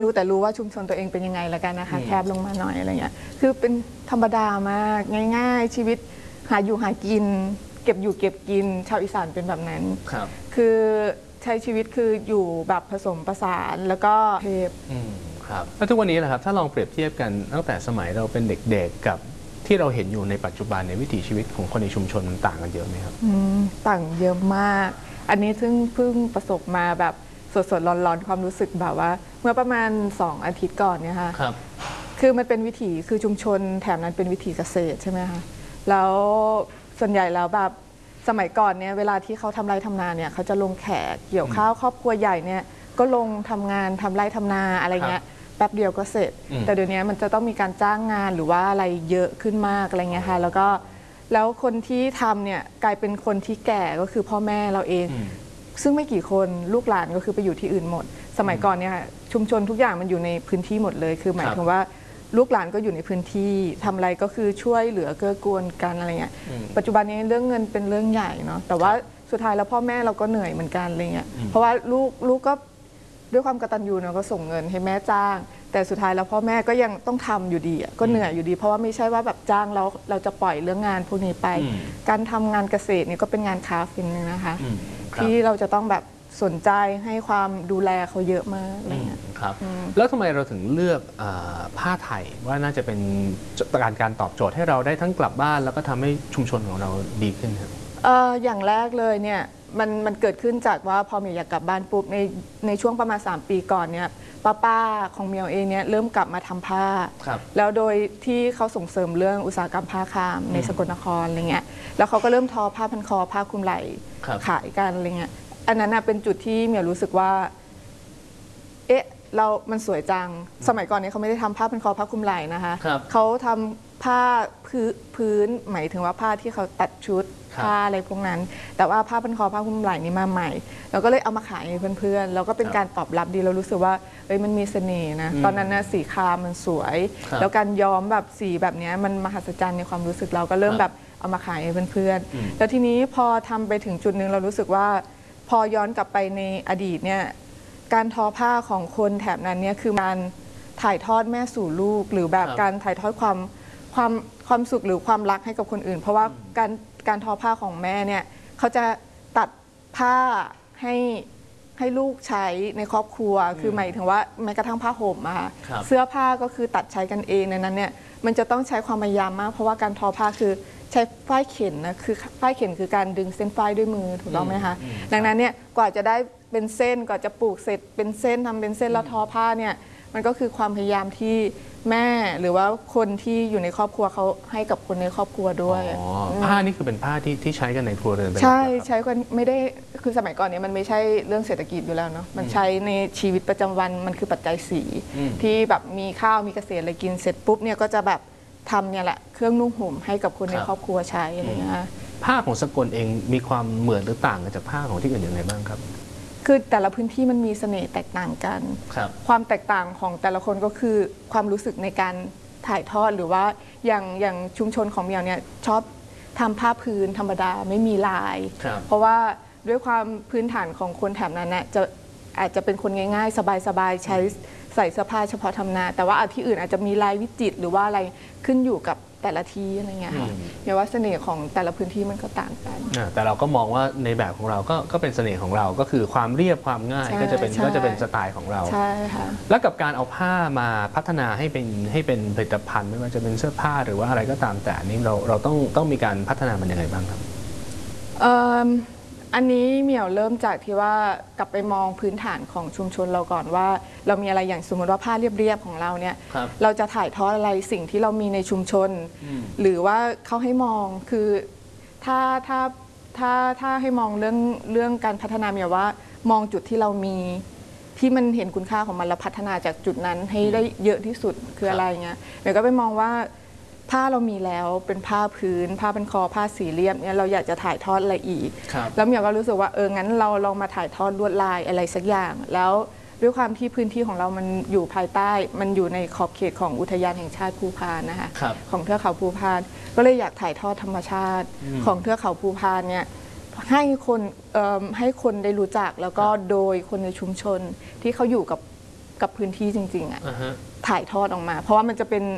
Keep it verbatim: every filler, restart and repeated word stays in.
รู้แต่รู้ว่าชุมชนตัวเองเป็นยังไงละกันนะคะแคบลงมาหน่อยอะไรเงี้ยคือเป็นธรรมดามากง่ายๆชีวิตหาอยู่หากินเก็บอยู่เก็บกินชาวอีสานเป็นแบบนั้นครับคือใช้ชีวิตคืออยู่แบบผสมผสานแล้วก็เทพครับแล้วทุกวันนี้นะครับถ้าลองเปรียบเทียบกันตั้งแต่สมัยเราเป็นเด็กๆกับที่เราเห็นอยู่ในปัจจุบันในวิถีชีวิตของคนในชุมชนมันต่างกันเยอะไหมครับต่างเยอะมากอันนี้ซึ่งเพิ่งประสบมาแบบสดๆร้อนๆความรู้สึกแบบว่าเมื่อประมาณสองอาทิตย์ก่อนเนี่ยค่ะครับคือมันเป็นวิถีคือชุมชนแถบนั้นเป็นวิถีเกษตรใช่ไหมคะแล้วส่วนใหญ่แล้วแบบสมัยก่อนเนี่ยเวลาที่เขาทำไร่ทำนาเนี่ยเขาจะลงแขกเกี่ยวข้าวครอบครัวใหญ่เนี่ยก็ลงทำงานทำไร่ทำนาอะไรเงี้ยแป๊บเดียวก็เสร็จแต่เดี๋ยวนี้มันจะต้องมีการจ้างงานหรือว่าอะไรเยอะขึ้นมากอะไรเงี้ยค่ะแล้วก็แล้วคนที่ทำเนี่ยกลายเป็นคนที่แก่ก็คือพ่อแม่เราเองซึ่งไม่กี่คนลูกหลานก็คือไปอยู่ที่อื่นหมดสมัยก่อนเนี่ยชุมชนทุกอย่างมันอยู่ในพื้นที่หมดเลยคือหมายถึงว่าลูกหลานก็อยู่ในพื้นที่ทำอะไรก็คือช่วยเหลือเกื้อกูลกันอะไรเงี้ยปัจจุบันนี้เรื่องเงินเป็นเรื่องใหญ่เนาะแต่ว่าสุดท้ายแล้วพ่อแม่เราก็เหนื่อยเหมือนกันอะไรเงี้ยเพราะว่าลูกลูกก็ด้วยความกตัญญูเนาะก็ส่งเงินให้แม่จ้างแต่สุดท้ายแล้วพ่อแม่ก็ยังต้องทำอยู่ดีก็เหนื่อยอยู่ดีเพราะว่าไม่ใช่ว่าแบบจ้างแล้วเราจะปล่อยเรื่องงานพวกนี้ไปการทำงานเกษตรนี่ก็เป็นงานคราฟต์นึงนะคะที่เราจะต้องแบบสนใจให้ความดูแลเขาเยอะมากอะไรเงี้ยครับแล้วทำไมเราถึงเลือกผ้าไทยว่าน่าจะเป็นการการตอบโจทย์ให้เราได้ทั้งกลับบ้านแล้วก็ทำให้ชุมชนของเราดีขึ้นครับอย่างแรกเลยเนี่ยมันมันเกิดขึ้นจากว่าพอเมียอยากกลับบ้านปุ๊บในในช่วงประมาณสามปีก่อนเนี่ยป้าป้าของเมียวเองเนี่ยเริ่มกลับมาทำผ้าแล้วโดยที่เขาส่งเสริมเรื่องอุตสาหกรรมผ้าคามในสกลนครอะไรเงี้ยแล้วเขาก็เริ่มทอผ้าพันคอผ้าคลุมไหล่ขายกันอะไรเงี้ยอันนั้นเป็นจุดที่เมียรู้สึกว่าเอ๊ะเรามันสวยจังสมัยก่อนนี้เขาไม่ได้ทำผ้าพันคอผ้าคลุมไหล่นะคะเขาทำผ้าพื้นพื้นหมายถึงว่าผ้าที่เขาตัดชุดผ้าอะไรพวกนั้นแต่ว่าผ้าพันคอผ้าคลุมไหล่นี้มาใหม่เราก็เลยเอามาขายให้เพื่อนๆแล้วก็เป็นการตอบรับดีเรารู้สึกว่าเอ้ยมันมีเสน่ห์นะตอนนั้นนะสีครามมันสวยแล้วการย้อมแบบสีแบบนี้มันมหัศจรรย์ในความรู้สึกเราก็เริ่มแบบเอามาขายให้เพื่อนๆแล้วทีนี้พอทำไปถึงจุดหนึ่งเรารู้สึกว่าพอย้อนกลับไปในอดีตเนี่ยการทอผ้าของคนแถบนั้นเนี่ยคือการถ่ายทอดแม่สู่ลูกหรือแบบการถ่ายทอดความความความสุขหรือความรักให้กับคนอื่นเพราะว่าการการทอผ้าของแม่เนี่ยเขาจะตัดผ้าให้ให้ลูกใช้ในครอบครัวคือหมายถึงว่าแม้กระทั่งผ้าห่มอะค่ะเสื้อผ้าก็คือตัดใช้กันเองในนั้นเนี่ยมันจะต้องใช้ความพยายามมากเพราะว่าการทอผ้าคือใช้ฝ้ายเข็นนะคือฝ้ายเข็นคือการดึงเส้นฝ้ายด้วยมือถูกต้องไหมคะดังนั้นเนี่ยกว่าจะได้เป็นเส้นกว่าจะปลูกเสร็จเป็นเส้นทำเป็นเส้นแล้วทอผ้าเนี่ยมันก็คือความพยายามที่แม่หรือว่าคนที่อยู่ในครอบครัวเขาให้กับคนในครอบครัวด้วยผ้านี่คือเป็นผ้าที่ที่ใช้กันในครัวเรือนใช่ใช้กันไม่ได้คือสมัยก่อนเนี่ยมันไม่ใช่เรื่องเศรษฐกิจอยู่แล้วเนาะมันใช้ในชีวิตประจำวันมันคือปัจจัยสี่ที่แบบมีข้าวมีเกษตรอะไรกินเสร็จปุ๊บเนี่ยก็จะแบบทำเนี่ยแหละเครื่องนุ่งห่มให้กับคนในครอบครัวใช้อะไรเงี้ยผ้าของสกลเองมีความเหมือนหรือต่างกันจากผ้าของที่อื่นอย่างไรบ้างครับคือแต่ละพื้นที่มันมีเสน่ห์แตกต่างกัน ความแตกต่างของแต่ละคนก็คือความรู้สึกในการถ่ายทอดหรือว่าอย่างอย่างชุมชนของเมียวเนี่ยชอบทำผ้าพื้นธรรมดาไม่มีลายเพราะว่าด้วยความพื้นฐานของคนแถบนั้นน่ะจะอาจจะเป็นคนง่ายๆสบายๆใช้ใส่เสื้อผ้าเฉพาะทำนาแต่ว่าที่อื่นอาจจะมีลายวิจิตรหรือว่าอะไรขึ้นอยู่กับแต่ละที่อะไรเงี้ยค่ะเดี๋ยวว่าเสน่ห์ของแต่ละพื้นที่มันก็ต่างกันแต่เราก็มองว่าในแบบของเราก็ก็เป็นเสน่ห์ของเราก็คือความเรียบความง่ายก็จะเป็นก็จะเป็นสไตล์ของเราใช่ค่ะแล้วกับการเอาผ้ามาพัฒนาให้เป็นให้เป็นผลิตภัณฑ์ไม่ว่าจะเป็นเสื้อผ้าหรือว่าอะไรก็ตามแต่นี้เราเราต้องต้องมีการพัฒนามันยังไงบ้างครับอันนี้เหมียวเริ่มจากที่ว่ากลับไปมองพื้นฐานของชุมชนเราก่อนว่าเรามีอะไรอย่างสมมติว่าผ้าเรียบๆของเราเนี่ยเราจะถ่ายทอดอะไรสิ่งที่เรามีในชุมชนหรือว่าเขาให้มองคือถ้าถ้าถ้าถ้าให้มองเรื่องเรื่องการพัฒนาเหมียวว่ามองจุดที่เรามีที่มันเห็นคุณค่าของมันแล้วพัฒนาจากจุดนั้นให้ได้เยอะที่สุดคืออะไรเงี้ยเหมียวก็ไปมองว่าผ้าเรามีแล้วเป็นผ้าพื้นผ้าเป็นคอผ้าสีเรียบเนี่ยเราอยากจะถ่ายทอดอะไรอีกแล้วเมียก็รู้สึกว่าเอองั้นเราลองมาถ่ายทอดลวดลายอะไรสักอย่างแล้วด้วยความที่พื้นที่ของเรามันอยู่ภายใต้มันอยู่ในขอบเขตของอุทยานแห่งชาติภูพานนะคะของเทือกเขาภูพานก็เลยอยากถ่ายทอดธรรมชาติของเทือกเขาภูพานเนี่ยให้คนให้คนได้รู้จักแล้วก็โดยคนในชุมชนที่เขาอยู่กับกับพื้นที่จริงๆอะอ่าฮะถ่ายทอดออกมา เพราะว่ามันจะเป็น